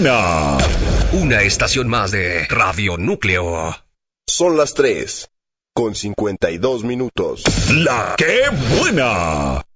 buena! Una estación más de Radio Núcleo. Son las 3:52. ¡La que buena!